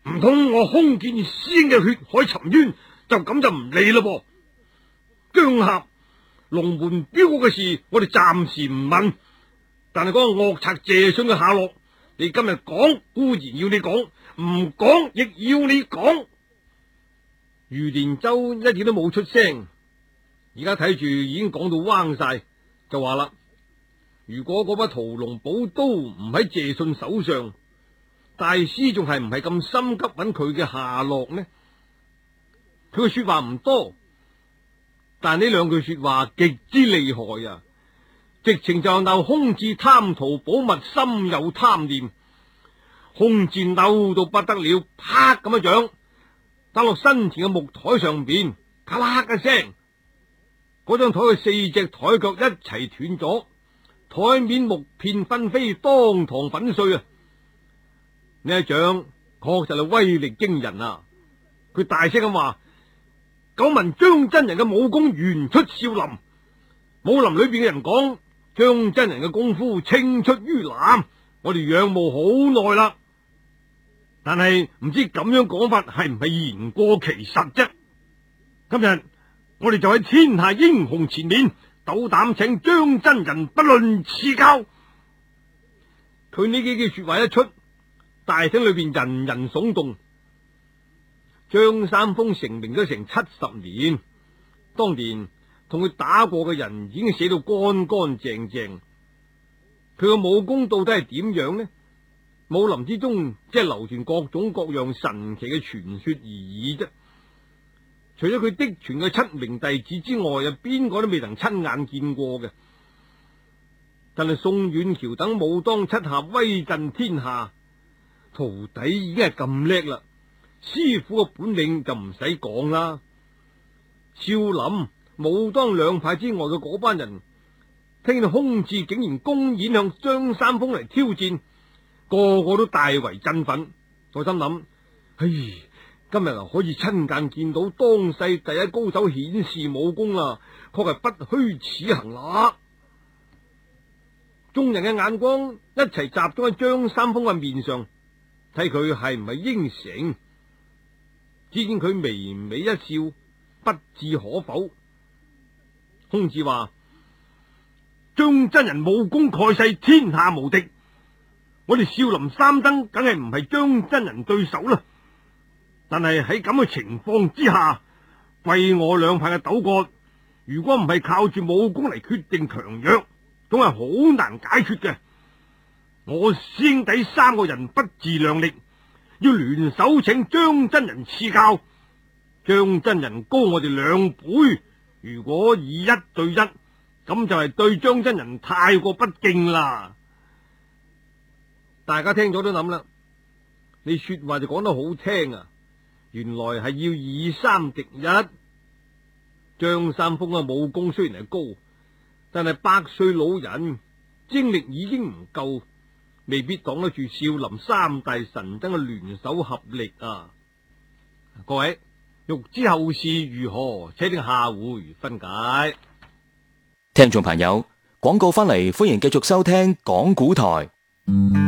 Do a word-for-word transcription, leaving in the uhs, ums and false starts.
唔通我空見師兄嘅血海沉冤，就咁就唔理嘞噃？姜俠，龍門鏢局嘅事，我哋暫時唔問。但係嗰個惡賊謝遜嘅下落，你今日講固然要你講，唔講亦要你講。余連洲一啲都冇出聲，而家睇住已經講到彎晒，就話啦：如果嗰把屠龍寶刀唔喺謝遜手上，大師仲係唔係咁心急揾佢嘅下落呢？佢嘅說話唔多，但呢兩句說話極之厲害啊！直情就鬧空智貪圖寶物，心有貪念。空智嬲到不得了，啪咁一掌打落身前嘅木台上邊，咔啦一聲，嗰張台嘅四隻台腳一齊斷咗，台面木片紛飛，當堂粉碎啊！呢一掌確實係威力驚人啊！佢大聲咁話：久聞張真人嘅武功原出少林，武林裏邊嘅人講張真人嘅功夫青出於藍，我哋仰慕好耐啦。但係唔知咁樣講法係唔係言過其實啫？今日我哋就喺天下英雄前面斗膽請張真人不論賜教。佢呢幾句說話一出，大廳裏邊人人聳動。張三豐成名咗成七十年，當年同佢打過嘅人已經死到乾乾淨淨。佢嘅武功到底係點樣呢？武林之中即係流傳各種各樣神奇嘅傳說而已啫。除咗佢嫡傳嘅七名弟子之外，啊邊個都未能親眼見過嘅。但係宋遠橋等武當七俠威震天下，徒弟已經係咁叻啦，師傅嘅本領就唔使講啦。少林、武當兩派之外嘅嗰班人，聽到空智竟然公然向張三豐嚟挑戰，個個都大為振奮。我心諗，唉，今日啊可以親眼見到當世第一高手顯示武功啊，確係不虛此行啦。眾人嘅眼光一齊集中喺張三豐嘅面上，睇佢係唔係應承。只見佢微微一笑，不置可否。空智話：張真人武功蓋世，天下無敵，我哋少林三僧梗係唔係張真人對手啦。但係喺咁嘅情況之下，貴我兩派嘅鬥角，如果唔係靠住武功嚟決定強弱，總係好難解決嘅。我師兄弟三個人不自量力，要聯手請張真人賜教。張真人高我哋兩倍，如果以一對一，咁就係對張真人太過不敬啦。大家聽咗都諗啦，你說話就講得好聽啊，原來係要以三敵一。張三豐嘅武功雖然係高，但係百歲老人，精力已經唔夠，未必擋得住少林三大神僧嘅聯手合力啊！各位，欲知後事如何，請聽下回分解。 聽眾朋友，廣告翻嚟，歡迎繼續收聽講古台。